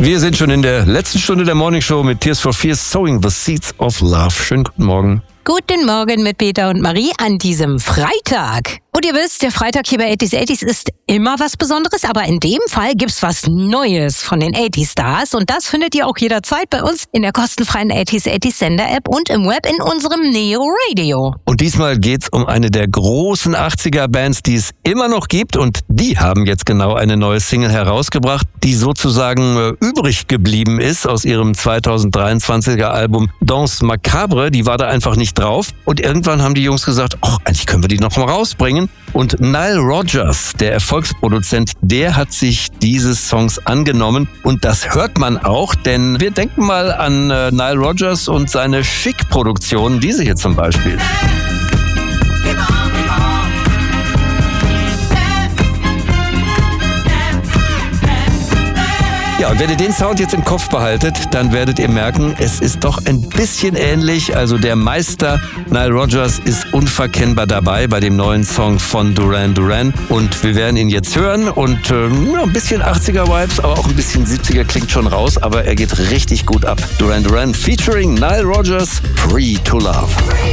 Wir sind schon in der letzten Stunde der Morning Show mit Tears for Fears, Sowing the Seeds of Love. Schönen guten Morgen. Guten Morgen mit Peter und Marie an diesem Freitag. Und ihr wisst, der Freitag hier bei 80s ist immer was Besonderes, aber in dem Fall gibt's was Neues von den 80s Stars und das findet ihr auch jederzeit bei uns in der kostenfreien 80s Sender-App und im Web in unserem Neo Radio. Und diesmal geht's um eine der großen 80er-Bands, die es immer noch gibt und die haben jetzt genau eine neue Single herausgebracht, die sozusagen übrig geblieben ist aus ihrem 2023er Album Danse Macabre. Die war da einfach nicht drauf und irgendwann haben die Jungs gesagt, eigentlich können wir die noch mal rausbringen. Und Nile Rodgers, der Erfolgsproduzent, der hat sich dieses Songs angenommen und das hört man auch, denn wir denken mal an Nile Rodgers und seine Chic-Produktionen, diese hier zum Beispiel. Ja, und wenn ihr den Sound jetzt im Kopf behaltet, dann werdet ihr merken, es ist doch ein bisschen ähnlich. Also der Meister Nile Rodgers ist unverkennbar dabei bei dem neuen Song von Duran Duran. Und wir werden ihn jetzt hören und ein bisschen 80er-Vibes, aber auch ein bisschen 70er klingt schon raus. Aber er geht richtig gut ab. Duran Duran featuring Nile Rodgers, Free to Love.